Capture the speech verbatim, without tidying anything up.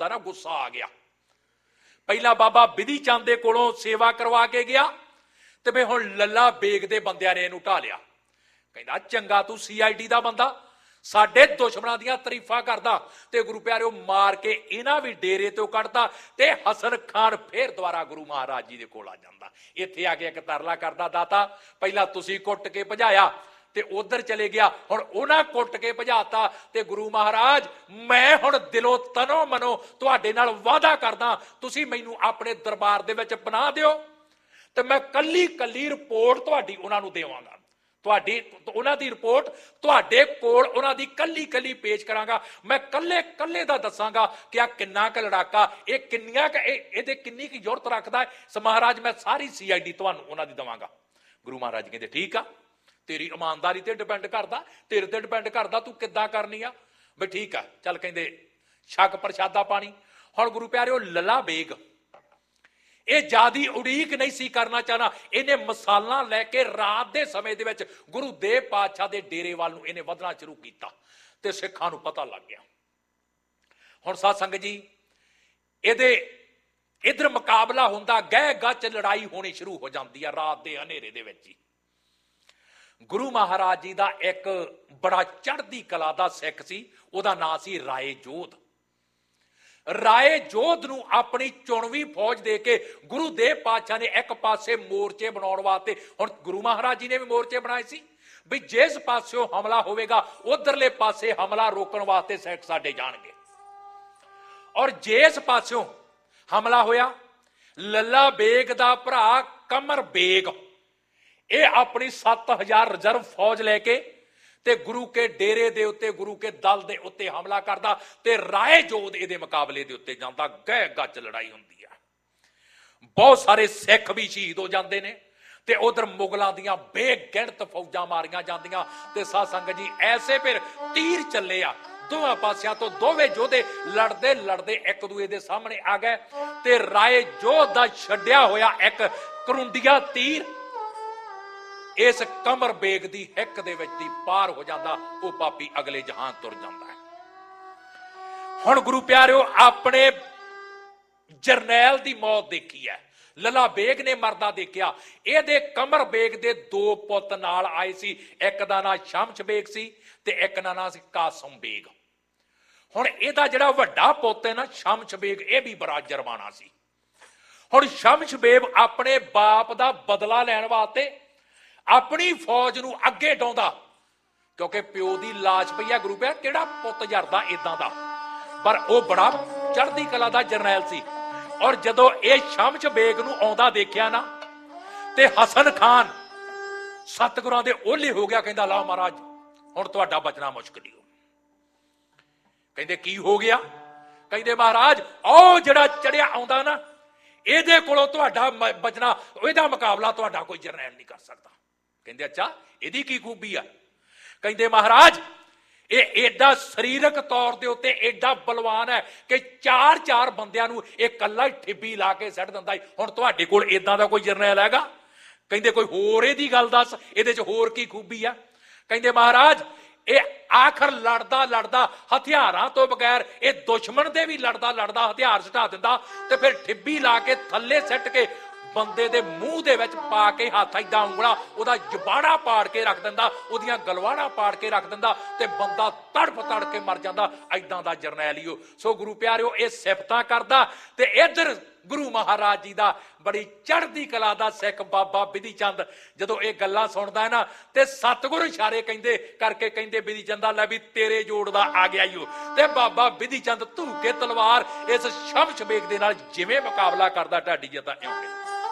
ना गुस्सा आ गया। पहला बाबा बिधि चंद दे कोलों सेवा करवा के गया ते मैं हुण लल्ला बेग दे बंदियां ने इहनूं ढा लिया। कहंदा चंगा तू सी आई डी दा बंदा साडे दुश्मनां दीयां तरीफां करदा ते गुरु प्यारिओ मार के इन्हां भी डेरे तो कढ़दा ते हसन खान फिर दोबारा गुरु महाराज जी दे कोल आ जांदा। इत्थे आके एक तरला करदा दाता पहला तुसीं कुੱਟ के भजाया ते उधर चले गया, हुण उन्हां कुੱਟ के भजाता ते गुरु महाराज मैं हुण दिलों तनो मनो तुहाडे नाल वादा करदा तुसीं मैनूं अपने दरबार दे विच बना दिओ ते मैं कल्ली कल्ली रिपोर्ट तुहाडी उन्हां नूं देवांगा। तुहाडी उन्हां दी रिपोर्ट तुहाडे कोल उन्हां दी कल्ली कल्ली पेश करांगा। मैं कल्ले कल्ले दा दसांगा कि आ किन्ना क लड़ाका ये किन्नियां क इहदे किन्नी की जुरत रखदा है। महाराज मैं सारी सी आई डी तुहानूं उन्हां दी दवांगा। गुरु महाराज जी कहंदे ठीक आ, तेरी ईमानदारी ते डिपेंड करदा, तेरे ते डिपेंड करदा तू किद्दां करनी आ। बई ठीक आ चल। कहंदे छक प्रशादा पानी। हुण गुरु प्यारिओ लला बेग ਇਹ ਜਿਆਦੀ ਉਡੀਕ नहीं सी करना चाहना, इन्हें मसाला लैके रात के समय दे विच गुरु देव पातशाह के डेरे वाल नूं इन्हें वधना शुरू किया ते सिखां नूं पता लग गया। हुण साध संगत जी इहदे इधर मुकाबला हुंदा गह गच लड़ाई होनी शुरू हो जाती है रात के हनेरे दे विच ही। गुरु महाराज जी का एक बड़ा चढ़दी कला का सिख सी, उहदा नाम सी राय जोध। राय जोध नूं अपनी चुणवी फौज दे के गुरु देव पातशाह ने एक पासे मोर्चे बनाउण वास्ते, हुण गुरु महाराज जी ने भी मोर्चे बनाए सी भी जिस पासों हमला होवेगा उधरले पासे हमला रोकण वास्ते सिख साडे जाणगे। और जिस पासों हमला होया लल्ला बेग दा भरा कमर बेग ये अपनी सत्त हजार रिजर्व फौज लैके ते गुरु के डेरे दे उत्ते गुरु के दल दे उत्ते हमला करदा ते राय जोध इहदे मुकाबले दे उत्ते जांदा। गह गच लड़ाई हुंदी है, बहुत सारे सिख भी शहीद हो जाते ने ते उधर मुगलों दीयां बेगिणत फौजां मारियां जांदियां ते साध संगत जी ऐसे फिर तीर चले आ दोवां पासियां तो दोवें योधे लड़दे लड़दे एक दूए दे सामने आ गए ते राय जोध दा छड्डिया होया एक करुंडिया तीर इस कमर बेग दी हिक दे विच दी पार हो जाता, वो पापी अगले जहान तुर जाता है। हुण गुरु प्यारिओ अपने जरनैल दी मौत देखी है, लला बेग ने मरदा देखिया। इहदे कमर बेग दे दो पुत नाल आए सी, एक दा नाम शमश बेग सी ते एक दा नाम सी कासम बेग। हुण इहदा जिहड़ा वड्डा पुत है ना शमश बेग ये भी बड़ा जरमाना सी। हुण शमश बेग अपने बाप दा बदला लैण वास्ते अपनी फौज नूं अगे डाउंदा क्योंकि प्यो की लाश पई है। गुरु प्यार किहड़ा पुत जरदा इदां दा, पर वह बड़ा चढ़दी कला दा जरनैल सी। और जदों ये शमश बेग नूं आउंदा देखिया ना ते हसन खान सतगुरां दे ओले हो गया। कहंदा ला महाराज हुण तुहाडा बचना मुश्किल ही हो। कहंदे की हो गया? कहंदे महाराज ओ जिहड़ा चढ़िया आउंदा ना इहदे कोलों तुहाडा बचना, इहदा मुकाबला तुहाडा कोई जरनैल नहीं कर सकता। कहंदे अच्छा इहदी की खूबी आ? कहंदे महाराज ये एडा शरीरक तौर के उत्ते एडा बलवान है कि चार चार बंदियां नूं इह कल्ला ही ठिब्बी ला के सट दिंदा है। हुण तुहाडे कोल इदां दा कोई जरनैल हैगा? कहंदे कोई होर इहदी गल दस, इहदे च होर की खूबी आ? कहंदे महाराज ये आखिर लड़दा लड़दा हथियारां तो बगैर ये दुश्मन दे भी लड़दा लड़दा हथियार सटा दिंदा ते फिर ठिब्बी ला के थल्ले सट के बंदे दे मूंह दे विच पा के हाथ इदां उंगला उहदा जबाड़ा पाड़ के रख दिंदा, उहदियां गलवाड़ा पाड़ के रख दिंदा ते बंदा तड़प तड़ के मर जांदा। इदां दा जरनैल ही हो। सो गुरु प्यारिओ ये सिफतां करदा ते इधर गुरु महाराज जी दा बड़ी चढ़दी कला दा सिख बाबा बिधि चंद जदों ये गल्लां सुणदा है ना ते सतगुर इशारे कहंदे करके कहंदे बिधि चंदा लै भी तेरे जोड़ दा आ गया ही हो। ते बाबा बिधि चंद धू के तलवार इस शमश बेग दे नाल जिवें मुकाबला करदा ढाडी जदा इउं